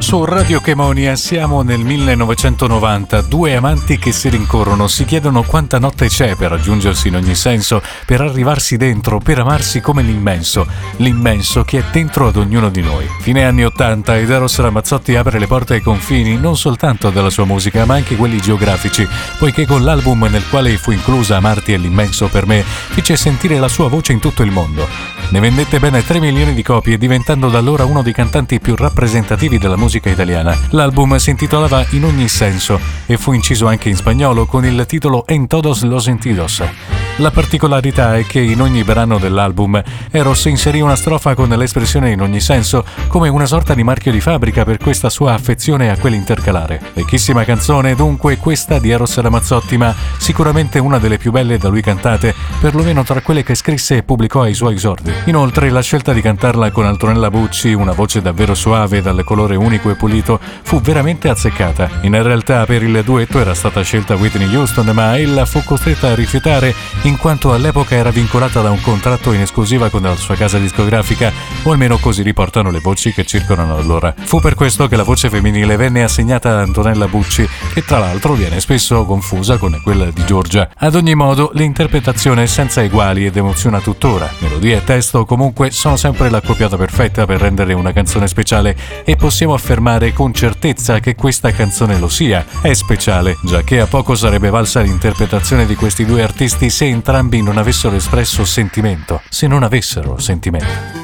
su Radio Chemonia, siamo nel 1990, due amanti che si rincorrono, si chiedono quanta notte c'è per raggiungersi in ogni senso, per arrivarsi dentro, per amarsi come l'immenso che è dentro ad ognuno di noi. Fine anni 80 ed Eros Ramazzotti apre le porte ai confini non soltanto della sua musica ma anche quelli geografici, poiché con l'album nel quale fu inclusa Amarti è l'immenso per me fece sentire la sua voce in tutto il mondo. Ne vendette bene 3 milioni di copie, diventando da allora uno dei cantanti più rappresentativi della musica italiana. L'album si intitolava In ogni senso e fu inciso anche in spagnolo con il titolo En todos los sentidos. La particolarità è che in ogni brano dell'album Eros inserì una strofa con l'espressione in ogni senso come una sorta di marchio di fabbrica per questa sua affezione a quell'intercalare. Vecchissima canzone dunque questa di Eros Ramazzotti, ma sicuramente una delle più belle da lui cantate, perlomeno tra quelle che scrisse e pubblicò ai suoi esordi. Inoltre la scelta di cantarla con Antonella Bucci, una voce davvero suave dal colore unico e pulito, fu veramente azzeccata. In realtà per il duetto era stata scelta Whitney Houston, ma ella fu costretta a rifiutare in quanto all'epoca era vincolata da un contratto in esclusiva con la sua casa discografica, o almeno così riportano le voci che circolano allora. Fu per questo che la voce femminile venne assegnata a Antonella Bucci, che tra l'altro viene spesso confusa con quella di Giorgia. Ad ogni modo, l'interpretazione è senza eguali ed emoziona tuttora. Melodia e testo comunque sono sempre l'accoppiata perfetta per rendere una canzone speciale, e possiamo affermare con certezza che questa canzone lo sia. È speciale, giacché a poco sarebbe valsa l'interpretazione di questi due artisti se entrambi non avessero espresso sentimento, se non avessero sentimento.